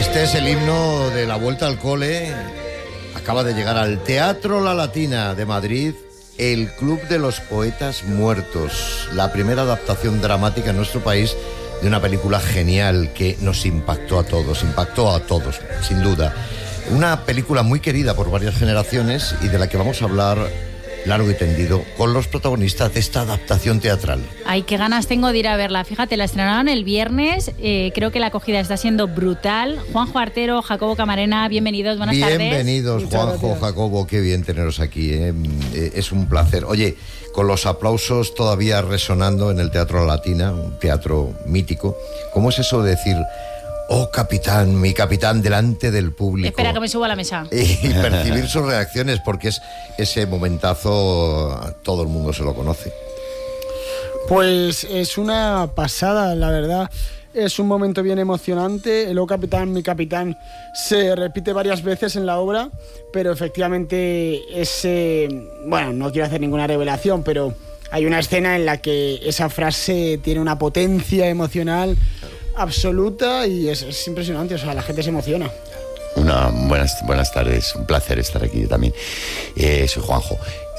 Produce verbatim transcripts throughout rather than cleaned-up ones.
Este es el himno de la vuelta al cole. Acaba de llegar al Teatro La Latina de Madrid el Club de los Poetas Muertos, la primera adaptación dramática en nuestro país de una película genial que nos impactó a todos, impactó a todos, sin duda. Una película muy querida por varias generaciones y de la que vamos a hablar largo y tendido con los protagonistas de esta adaptación teatral. Ay, qué ganas tengo de ir a verla. Fíjate, la estrenaron el viernes, eh, creo que la acogida está siendo brutal. Juanjo Artero, Jacobo Camarena, bienvenidos, buenas bienvenidos, tardes. Bienvenidos, Juanjo, Jacobo, qué bien teneros aquí, ¿eh? Es un placer. Oye, con los aplausos todavía resonando en el Teatro La Latina, un teatro mítico, ¿cómo es eso de decir... oh, capitán, mi capitán, delante del público? Espera que me subo a la mesa. Y percibir sus reacciones, porque es ese momentazo, todo el mundo se lo conoce. Pues es una pasada, la verdad. Es un momento bien emocionante. El oh, capitán, mi capitán se repite varias veces en la obra, pero efectivamente ese... bueno, no quiero hacer ninguna revelación, pero hay una escena en la que esa frase tiene una potencia emocional absoluta y es, es impresionante, o sea, la gente se emociona. Una, buenas, buenas tardes, un placer estar aquí yo también. Eh, soy Juanjo.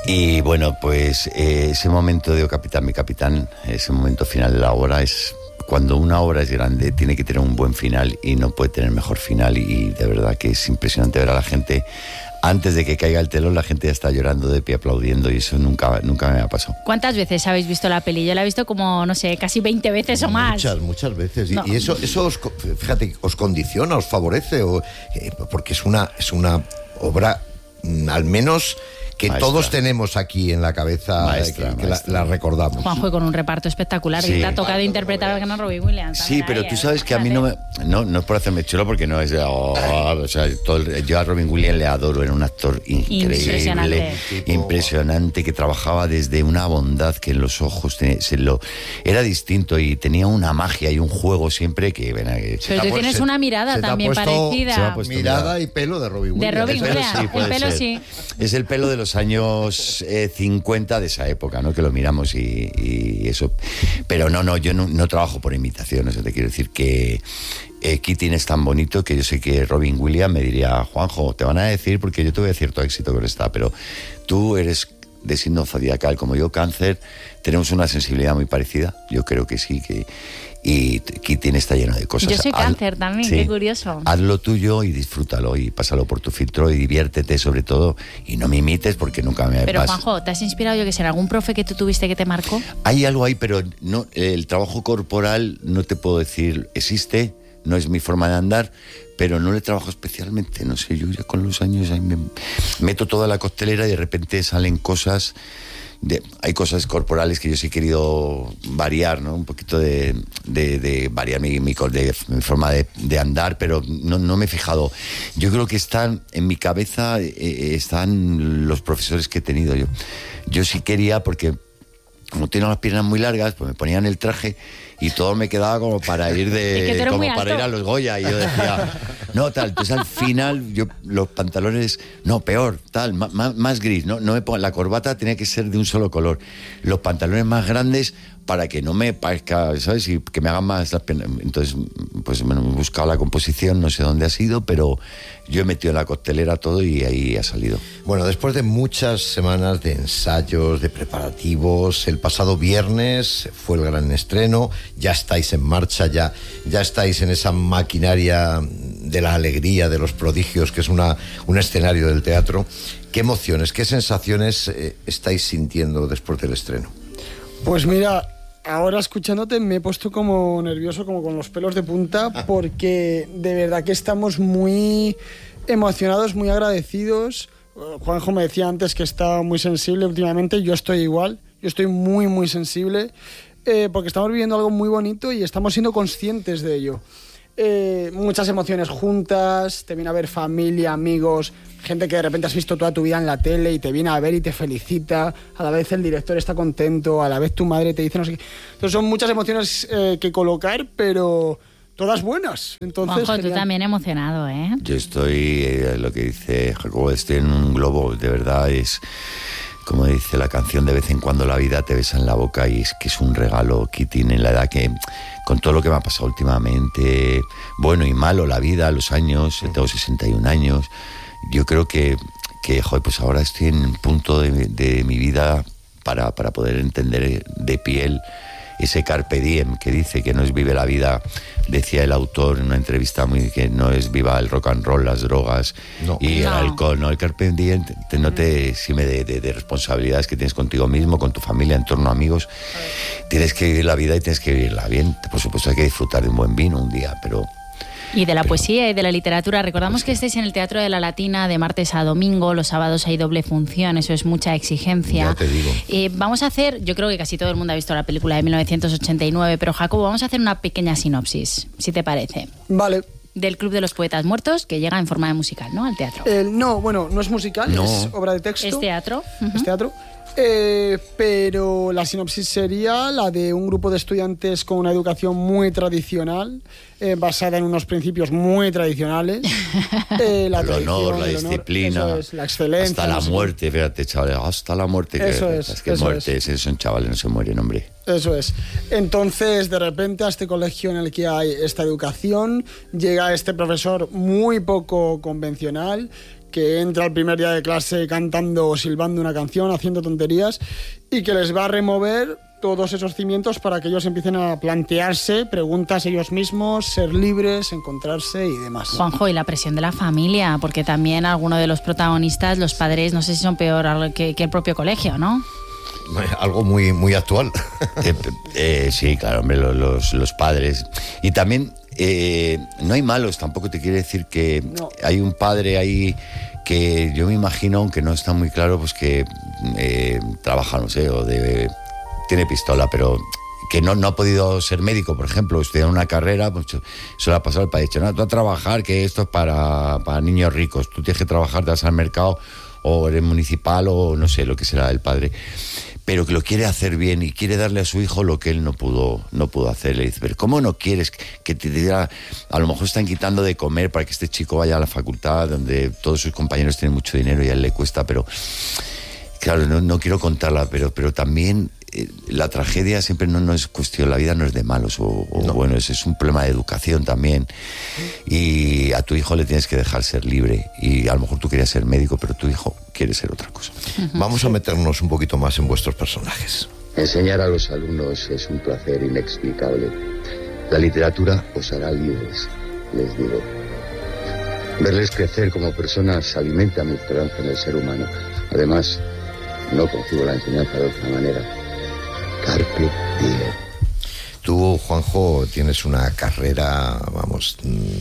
Y bueno, pues eh, ese momento de oh, capitán, mi capitán, ese momento final de la obra es... cuando una obra es grande tiene que tener un buen final y no puede tener mejor final, y de verdad que es impresionante ver a la gente. Antes de que caiga el telón, la gente ya está llorando de pie, aplaudiendo, y eso nunca, nunca me ha pasado. ¿Cuántas veces habéis visto la peli? Yo la he visto como, no sé, casi veinte veces o más. Muchas, muchas veces. No. Y, y eso, eso os, fíjate, os condiciona, os favorece, o, eh, porque es una, es una obra, al menos... que maestra. Todos tenemos aquí en la cabeza, maestra, que, que la, la recordamos. Juanjo con un reparto espectacular, sí. Y te ha tocado interpretar a Robin Williams. Sí, pero tú sabes que a mí no me... No, no es por hacerme chulo, porque no es... Oh, o sea, todo el, yo a Robin Williams le adoro, era un actor increíble, impresionante, impresionante, que trabajaba desde una bondad que en los ojos tenía, se lo, era distinto y tenía una magia y un juego siempre que... Ven, que pero tú puesto, tienes se, una mirada también puesto, parecida. Mirada mirada y pelo de Robin Williams. De Robin Williams, sí, el pelo ser. Sí. Es el pelo de los años eh, cincuenta de esa época, ¿no? Que lo miramos y, y eso. Pero no, no, yo no, no trabajo por imitación, eso te quiero decir que eh, Keating es tan bonito que yo sé que Robin Williams me diría, Juanjo, te van a decir, porque yo tuve cierto éxito con esta, pero tú eres de signo zodiacal como yo, Cáncer, tenemos una sensibilidad muy parecida, yo creo que sí, que y Keating está lleno de cosas. Yo soy Haz, Cáncer también, sí, qué curioso. Haz lo tuyo y disfrútalo y pásalo por tu filtro y diviértete sobre todo y no me imites porque nunca me Pero vas... Juanjo, ¿te has inspirado, yo que sé, en algún profe que tú tuviste que te marcó? Hay algo ahí, pero no, el trabajo corporal no te puedo decir, existe, no es mi forma de andar, pero no le trabajo especialmente, no sé, yo ya con los años ahí me meto toda la costelera y de repente salen cosas... De, hay cosas corporales que yo sí he querido variar, ¿no? Un poquito de, de, de variar mi, mi, de, mi forma de, de andar, pero no, no me he fijado. Yo creo que están en mi cabeza, eh, están los profesores que he tenido yo. Yo sí quería, porque como tengo las piernas muy largas, pues me ponían el traje y todo me quedaba como para ir de es que como para ir a los Goya, y yo decía no tal, entonces al final yo los pantalones no, peor, tal, más, más gris, no, no me pongo, la corbata tenía que ser de un solo color, los pantalones más grandes para que no me parezca, ¿sabes? Y que me hagan más las piernas. Entonces, pues me he buscado la composición, no sé dónde ha sido, pero yo he metido en la costelera todo y ahí ha salido. Bueno, después de muchas semanas de ensayos, de preparativos, el pasado viernes fue el gran estreno, ya estáis en marcha, ya, ya estáis en esa maquinaria de la alegría, de los prodigios, que es una, un escenario del teatro. ¿Qué emociones, qué sensaciones eh, estáis sintiendo después del estreno? Pues mira, ahora escuchándote me he puesto como nervioso, como con los pelos de punta, porque de verdad que estamos muy emocionados, muy agradecidos. Juanjo me decía antes que está muy sensible últimamente, yo estoy igual, yo estoy muy, muy sensible, eh, porque estamos viviendo algo muy bonito y estamos siendo conscientes de ello. Eh, muchas emociones juntas, te viene a ver familia, amigos, gente que de repente has visto toda tu vida en la tele y te viene a ver y te felicita, a la vez el director está contento, a la vez tu madre te dice no sé qué. Entonces son muchas emociones eh, que colocar, pero todas buenas. Entonces, Juanjo, tú también emocionado, ¿eh? Yo estoy, eh, lo que dice Jacobo, estoy en un globo, de verdad, es... como dice la canción, de vez en cuando la vida te besa en la boca, y es que es un regalo, Kitty, en la edad que, con todo lo que me ha pasado últimamente, bueno y malo, la vida, los años, tengo sesenta y un años, yo creo que, que joder, pues ahora estoy en un punto de, de mi vida para, para poder entender de piel ese carpe diem que dice que no es vive la vida, decía el autor en una entrevista muy, que no es viva el rock and roll, las drogas no. y no. el alcohol, no, el carpe diem te, te, no te exime de, de, de responsabilidades que tienes contigo mismo, con tu familia, entorno, amigos. Tienes que vivir la vida y tienes que vivirla bien. Por supuesto hay que disfrutar de un buen vino un día, pero... Y de la Pero, poesía y de la literatura. Recordamos pues, que estáis en el Teatro de la Latina de martes a domingo. Los sábados hay doble función, eso es mucha exigencia. Ya te digo. Eh, vamos a hacer, yo creo que casi todo el mundo ha visto la película de mil novecientos ochenta y nueve, pero Jacobo, vamos a hacer una pequeña sinopsis, si te parece. Vale. Del Club de los Poetas Muertos, que llega en forma de musical, ¿no? Al teatro. El, no, bueno, no es musical, No. es obra de texto. Es teatro. Uh-huh. Es teatro. Eh, pero la sinopsis sería la de un grupo de estudiantes con una educación muy tradicional, eh, basada en unos principios muy tradicionales. Eh, la el honor, la el honor, disciplina, eso es, la excelencia. hasta la no sé muerte, fíjate, chavales, hasta la muerte. Eso que, es, es que eso muerte, es. esos son chavales, no se mueren, hombre. Eso es. Entonces, de repente, a este colegio en el que hay esta educación, llega este profesor muy poco convencional, que entra el primer día de clase cantando o silbando una canción, haciendo tonterías, y que les va a remover todos esos cimientos para que ellos empiecen a plantearse preguntas ellos mismos, ser libres, encontrarse y demás. Juanjo, y la presión de la familia, porque también algunos de los protagonistas, los padres, no sé si son peor que, que el propio colegio, ¿no? Algo muy, muy actual. eh, eh, sí, claro, hombre, los, los, los padres. Y también... Eh, no hay malos, tampoco te quiere decir que no. Hay un padre ahí que yo me imagino, aunque no está muy claro, pues que eh, trabaja, no sé, o de, tiene pistola, pero que no, no ha podido ser médico, por ejemplo, estudiar una carrera, pues eso le ha pasado al padre, dicho, no, tú a trabajar, que esto es para, para niños ricos, tú tienes que trabajar, te vas al mercado, o eres municipal, o no sé, lo que será el padre, pero que lo quiere hacer bien y quiere darle a su hijo lo que él no pudo no pudo hacer. Le dice, pero ¿cómo no quieres que te diga? A lo mejor están quitando de comer para que este chico vaya a la facultad donde todos sus compañeros tienen mucho dinero y a él le cuesta, pero claro, no, no quiero contarla, pero, pero también eh, la tragedia siempre no, no es cuestión, la vida no es de malos, o, o no. bueno, es, es un problema de educación también, y a tu hijo le tienes que dejar ser libre, y a lo mejor tú querías ser médico, pero tu hijo quiere ser otra cosa. Uh-huh. Vamos a meternos un poquito más en vuestros personajes. Enseñar a los alumnos es un placer inexplicable. La literatura os hará libres, les digo. Verles crecer como personas alimenta mi esperanza en el ser humano. Además, no concibo la enseñanza de otra manera. Carpe diem. Tú, Juanjo, tienes una carrera, vamos...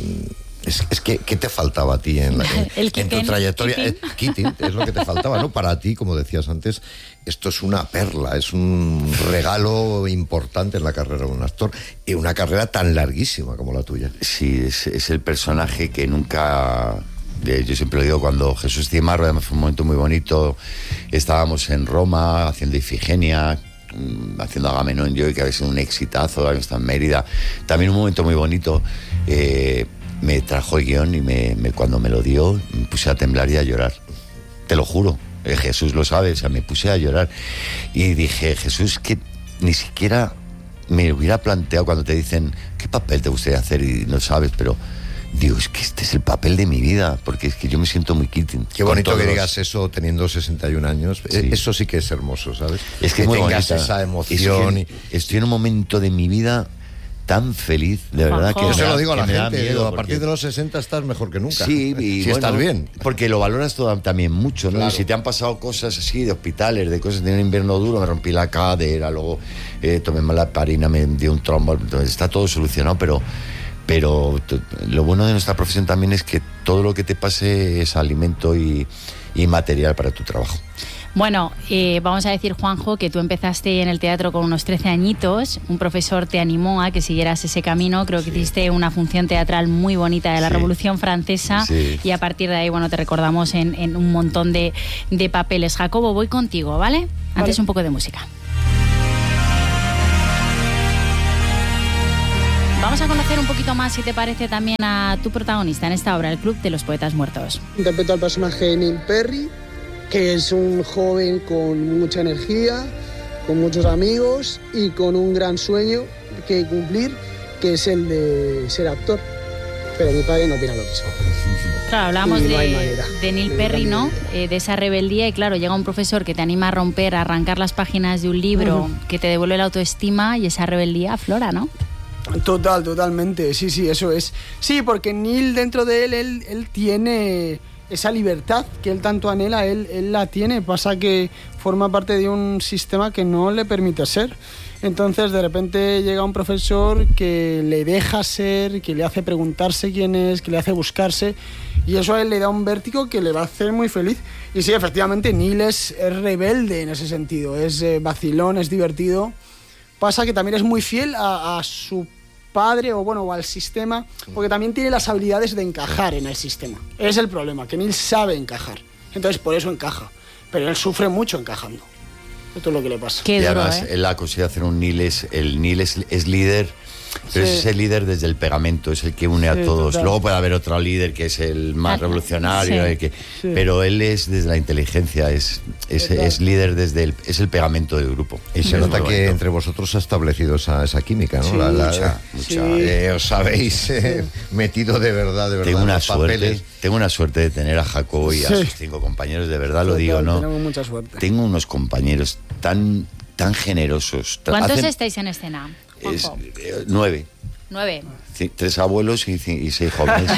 Es, es que, ¿qué te faltaba a ti en, la, en, el en tu trayectoria? Kitty, eh, es lo que te faltaba, ¿no? Para ti, como decías antes, esto es una perla, es un regalo importante en la carrera de un actor, y una carrera tan larguísima como la tuya. Sí, es, es el personaje que nunca... Yo siempre lo digo, cuando Jesús Cimarro, además fue un momento muy bonito, estábamos en Roma haciendo Ifigenia, haciendo Agamenón, yo, que había sido un exitazo, había estado en Mérida, también un momento muy bonito. eh, me trajo el guión y me, me, cuando me lo dio me puse a temblar y a llorar, te lo juro, eh, Jesús lo sabe, o sea, me puse a llorar y dije, Jesús, que ni siquiera me hubiera planteado cuando te dicen ¿qué papel te gustaría hacer? Y no sabes, pero digo, es que este es el papel de mi vida, porque es que yo me siento muy Keating. Qué bonito que digas eso teniendo sesenta y un años. Sí. Eso sí que es hermoso, ¿sabes? Es que, que muy tengas bonita. esa emoción. Es que estoy en un momento de mi vida tan feliz, de verdad, que yo me se da, lo digo a la gente, miedo, digo, a porque... partir de los sesenta estás mejor que nunca. Sí, y si bueno, estás bien. Porque lo valoras todo también mucho, ¿no? Claro. Y si te han pasado cosas así de hospitales, de cosas de un invierno duro, me rompí la cadera, luego eh, tomé mala heparina, me dio un trombo, entonces está todo solucionado, pero pero t- lo bueno de nuestra profesión también es que todo lo que te pase es alimento y, y material para tu trabajo. Bueno, eh, vamos a decir, Juanjo, que tú empezaste en el teatro con unos trece añitos, un profesor te animó a que siguieras ese camino, creo que sí. Hiciste una función teatral muy bonita de la sí. Revolución Francesa sí. Y a partir de ahí, bueno, te recordamos en, en un montón de, de papeles. Jacobo, voy contigo, ¿vale? Antes vale. Un poco de música. Vamos a conocer un poquito más, si te parece, también a tu protagonista en esta obra, El Club de los Poetas Muertos. Interpreto al personaje de Neil Perry, que es un joven con mucha energía, con muchos amigos y con un gran sueño que cumplir, que es el de ser actor. Pero mi padre no opina lo mismo. Claro, hablábamos Y no hay de, manera de Neil de Perry, ¿no? cambiar. Eh, de esa rebeldía, y claro, llega un profesor que te anima a romper, a arrancar las páginas de un libro, Ujú. que te devuelve la autoestima, y esa rebeldía aflora, ¿no? Total, totalmente, sí, sí, eso es. Sí, porque Neil, dentro de él, él, él tiene esa libertad que él tanto anhela, él, él la tiene, pasa que forma parte de un sistema que no le permite ser. Entonces, de repente llega un profesor que le deja ser, que le hace preguntarse quién es, que le hace buscarse, y eso a él le da un vértigo que le va a hacer muy feliz. Y sí, efectivamente, Neil es, es rebelde en ese sentido, es eh, vacilón, es divertido. Pasa que también es muy fiel a, a su padre o bueno o al sistema, porque también tiene las habilidades de encajar en el sistema. Es el problema, que Neil sabe encajar, entonces por eso encaja, pero él sufre mucho encajando. Esto es lo que le pasa. Qué y duro, además, ¿eh? él ha conseguido hacer un Neil, es, el Neil es, es líder, pero Sí. es ese líder desde el pegamento, es el que une Sí, a todos. total. Luego puede haber otro líder que es el más Ah, revolucionario, sí. el que, Sí. pero él es desde la inteligencia, es, es, Total. es líder desde el, es el pegamento del grupo. Y se Es nota muy que bonito. entre vosotros se ha establecido esa, esa química, ¿no? Sí, La- la- mucha, Sí. mucha. eh, os habéis eh, metido de verdad, de verdad. Tengo en una los suerte, papeles. tengo una suerte de tener a Jacobo y a Sí. sus cinco compañeros, de verdad lo Total, digo, ¿no? Tenemos mucha suerte. Tengo unos compañeros tan, tan generosos. tan- ¿Cuántos hacen- estáis en escena, es, Juanjo? eh, nueve. Nueve. Sí, tres abuelos y, ci- y seis jóvenes.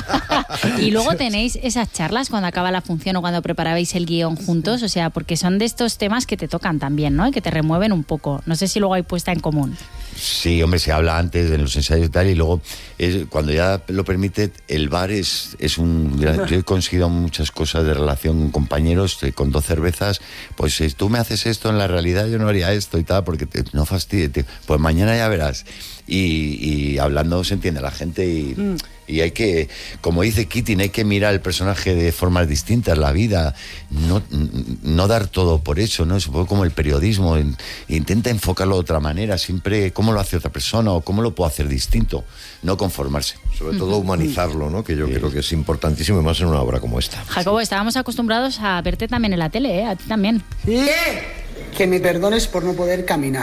Y luego tenéis esas charlas cuando acaba la función o cuando preparabais el guión juntos, o sea, porque son de estos temas que te tocan también, ¿no? Y que te remueven un poco. No sé si luego hay puesta en común. Sí, hombre, se habla antes en los ensayos y tal, y luego es, cuando ya lo permite, el bar es, es un gran... Yo he conseguido muchas cosas de relación con compañeros, eh, con dos cervezas, pues si tú me haces esto, en la realidad yo no haría esto y tal, porque te- no fastidies, tío. Pues mañana ya verás. Y, y hablando se entiende la gente y, Mm. y hay que, como dice Keating, hay que mirar el personaje de formas distintas, la vida, no, no dar todo por eso, ¿no? Es un poco como el periodismo, in- intenta enfocarlo de otra manera, siempre cómo lo hace otra persona o cómo lo puedo hacer distinto, no conformarse. Sobre todo humanizarlo, ¿no? Que yo creo que es importantísimo, y más en una obra como esta. Jacobo, estábamos acostumbrados a verte también en la tele, ¿eh? A ti también. ¿Sí? Que me perdones por no poder caminar.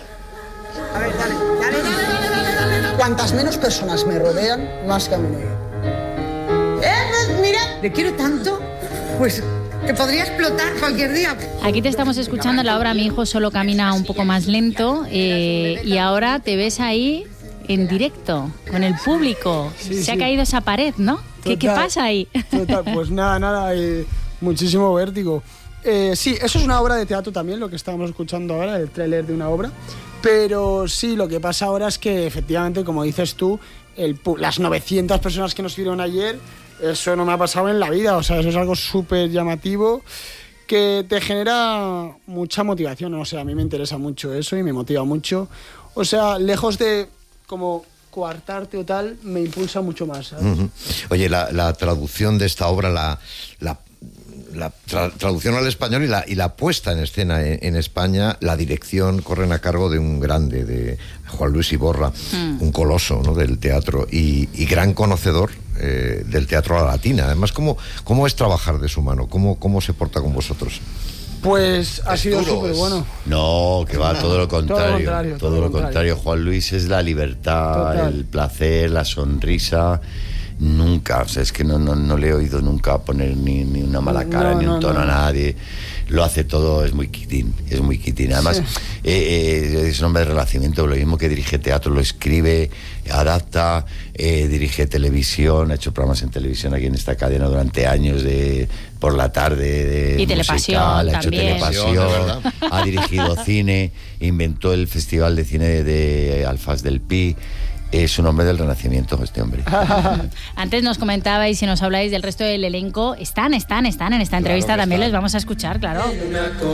A ver, dale, dale, dale, dale, dale, dale, dale. Cuantas menos personas me rodean, más camino yo. Eh, pues mira, le quiero tanto, pues que podría explotar cualquier día. Aquí te estamos escuchando en la obra Mi hijo solo camina un poco más lento, eh, y ahora te ves ahí en directo, con el público. Sí, Se ha sí. caído esa pared, ¿no? ¿Qué, ¿Qué Total, pasa ahí? Total, pues nada, nada, eh, muchísimo vértigo. Eh, sí, eso es una obra de teatro también, lo que estábamos escuchando ahora, el tráiler de una obra. Pero sí, lo que pasa ahora es que efectivamente, como dices tú, el, pu- las novecientas personas que nos vieron ayer, eso no me ha pasado en la vida, o sea, eso es algo súper llamativo que te genera mucha motivación, o sea, a mí me interesa mucho eso y me motiva mucho. O sea, lejos de como coartarte o tal, me impulsa mucho más, ¿sabes? Ujú. Oye, la, la traducción de esta obra, la, la, la tra- traducción al español y la, y la puesta en escena en, en España, la dirección corren a cargo de un grande, de Juan Luis Iborra, Mm. un coloso, ¿no?, del teatro y, y gran conocedor eh, del teatro a la latina. Además, ¿cómo, cómo es trabajar de su mano? ¿Cómo, cómo se porta con vosotros? Pues ha Es sido duro, súper es- bueno. No, que va todo lo contrario. contrario, Todo, todo lo lo contrario. contrario. Juan Luis es la libertad, Total. el placer, la sonrisa. Nunca, o sea, es que no, no, no le he oído nunca poner ni, ni una mala cara, No, ni un no, tono no. a nadie. Lo hace todo, es muy quitín, es muy quitín. Además, Sí. eh, eh, es un hombre de renacimiento, lo mismo que dirige teatro, lo escribe, adapta, eh, dirige televisión, ha hecho programas en televisión aquí en esta cadena durante años, de por la tarde, de Y Telepasión musical, ha hecho también. Telepasión, De verdad. ha dirigido cine, inventó el Festival de Cine de Alfaz del Pi. Es un hombre del Renacimiento este hombre. Antes nos comentabais y nos habláis del resto del elenco. Están, están, están en esta entrevista. que También están. les vamos a escuchar, claro.